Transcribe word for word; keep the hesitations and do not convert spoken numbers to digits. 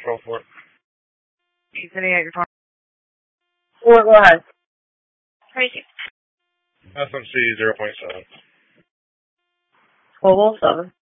Roll for it. You sitting at your phone? Four, go ahead. Crazy. S M C zero point seven. twelve oh seven.